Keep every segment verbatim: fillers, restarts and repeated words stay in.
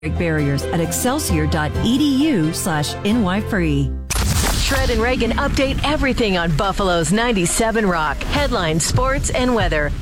barriers at excelsior.edu slash ny free. Shred and Reagan update everything on Buffalo's ninety-seven Rock. Headlines, sports, and weather.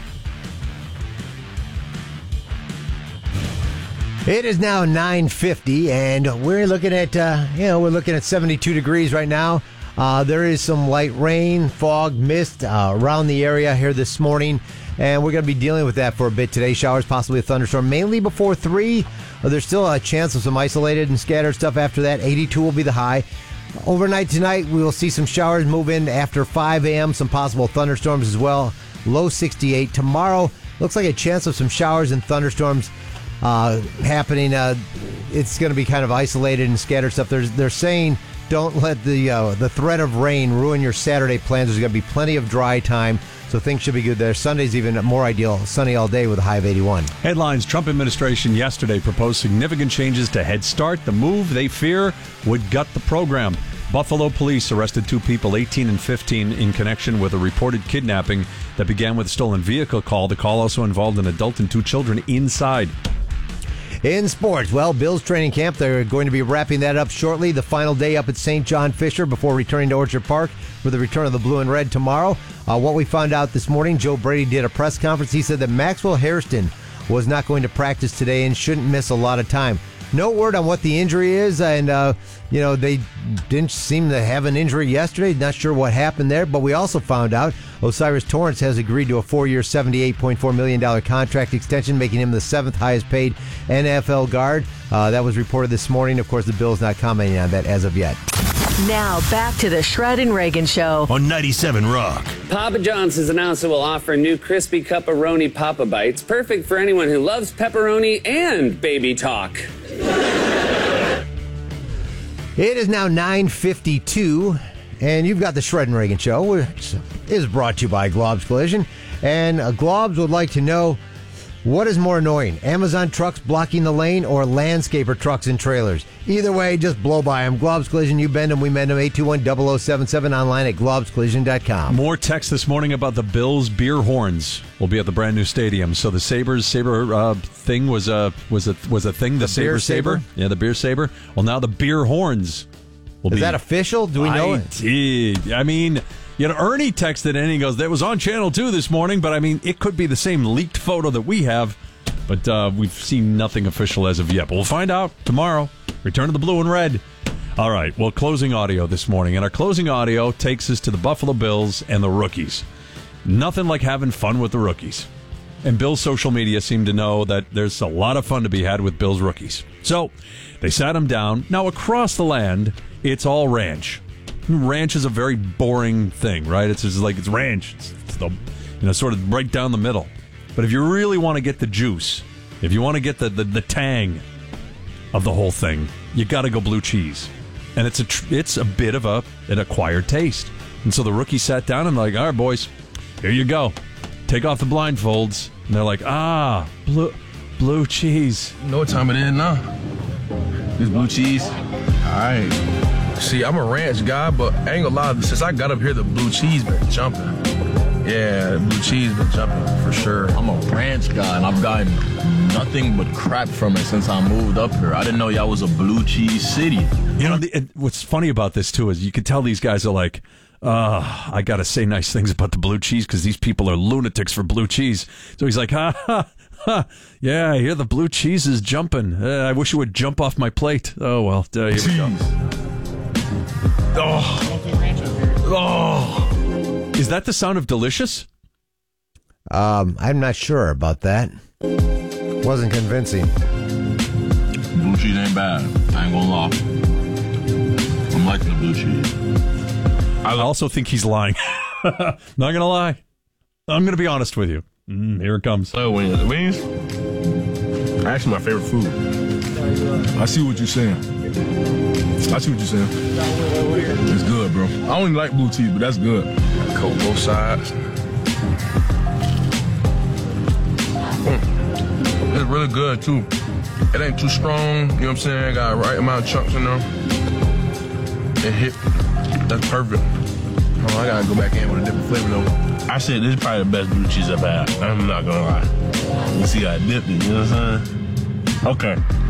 It is now nine fifty, and we're looking at, uh, you know, we're looking at seventy-two degrees right now. Uh, there is some light rain, fog, mist uh, around the area here this morning, and we're going to be dealing with that for a bit today. Showers, possibly a thunderstorm, mainly before three. Uh, there's still a chance of some isolated and scattered stuff after that. eighty-two will be the high. Overnight tonight, we will see some showers move in after five a.m., some possible thunderstorms as well. Low sixty-eight. Tomorrow, looks like a chance of some showers and thunderstorms uh, happening. Uh, it's going to be kind of isolated and scattered stuff. There's, they're saying don't let the uh, the threat of rain ruin your Saturday plans. There's going to be plenty of dry time, so things should be good there. Sunday's even more ideal, sunny all day with a high of eighty-one. Headlines: Trump administration yesterday proposed significant changes to Head Start. The move, they fear, would gut the program. Buffalo police arrested two people, eighteen and fifteen, in connection with a reported kidnapping that began with a stolen vehicle call. The call also involved an adult and two children inside. In sports, well, Bills training camp, they're going to be wrapping that up shortly. The final day up at Saint John Fisher before returning to Orchard Park for the return of the blue and red tomorrow. Uh, what we found out this morning, Joe Brady did a press conference. He said that Maxwell Hairston was not going to practice today and shouldn't miss a lot of time. No word on what the injury is, and, uh, you know, they didn't seem to have an injury yesterday. Not sure what happened there, but we also found out Osiris Torrance has agreed to a four-year, seventy-eight point four million dollars contract extension, making him the seventh highest-paid N F L guard. Uh, that was reported this morning. Of course, the Bills not commenting on that as of yet. Now, back to the Shred and Reagan Show on ninety-seven Rock. Papa John's has announced it will offer new crispy Cup-A-Roni Papa Bites, perfect for anyone who loves pepperoni and baby talk. It is now nine fifty-two, and you've got the Shred and Reagan Show, which is brought to you by Glob's Collision. And uh, Glob's would like to know, what is more annoying, Amazon trucks blocking the lane or landscaper trucks and trailers? Either way, just blow by them. Glob's Collision, you bend them, we mend them. eight two one, zero zero seven seven, online at globs collision dot com. More text this morning about the Bills beer horns will be at the brand new stadium. So the Sabres Sabre uh, thing was a was a was a thing. The, the Sabre Sabre, yeah, the beer saber. Well, now the beer horns will is be. Is that official? Do we know I it? Did. I mean, you know, Ernie texted in and he goes, "That was on Channel Two this morning," but I mean, it could be the same leaked photo that we have, but uh, we've seen nothing official as of yet. But we'll find out tomorrow. Return to the blue and red. All right, well, closing audio this morning. And our closing audio takes us to the Buffalo Bills and the rookies. Nothing like having fun with the rookies. And Bills' social media seem to know that there's a lot of fun to be had with Bills' rookies. So they sat them down. Now, across the land, it's all ranch. Ranch is a very boring thing, right? It's just like it's ranch. It's, it's the, you know, sort of right down the middle. But if you really want to get the juice, if you want to get the, the, the tang of the whole thing, you got to go blue cheese. And it's a tr- it's a bit of a an acquired taste. And so the rookies sat down and like, all right, boys, here you go. Take off the blindfolds. And they're like, ah, blue blue cheese. You know what time it is now? It's blue cheese. All right. See, I'm a ranch guy, but I ain't gonna lie, since I got up here, the blue cheese been jumping. Yeah, blue cheese been jumping for sure. I'm a ranch guy, and I've gotten nothing but crap from it since I moved up here. I didn't know y'all was a blue cheese city. You know, the, what's funny about this, too, is you can tell these guys are like, uh, I got to say nice things about the blue cheese because these people are lunatics for blue cheese. So he's like, ha, ha, ha. Yeah, I hear the blue cheese is jumping. Uh, I wish it would jump off my plate. Oh, well, uh, here we go. Oh. Oh. Is that the sound of delicious? Um, I'm not sure about that. Wasn't convincing. Blue cheese ain't bad. I ain't gonna lie. I'm liking the blue cheese. I also think he's lying. Not gonna lie. I'm gonna be honest with you. Mm, here it comes. Oh, wings. Wings? Actually, my favorite food. I see what you're saying. I see what you're saying. It's good, bro. I don't even like blue cheese, but that's good. Coat both sides. Mm. It's really good, too. It ain't too strong, you know what I'm saying? Got the right amount of chunks in there. It hit. That's perfect. Oh, I gotta go back in with a different flavor, though. I said this is probably the best blue cheese I've had. I'm not gonna lie. You see, I dipped it, you know what I'm saying? Okay.